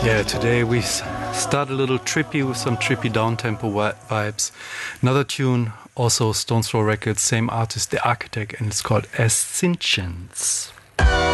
Yeah, today we start a little trippy with some trippy down-tempo vibes. Another tune, also Stones Throw Records, same artist, The Architect, and it's called Ascensions.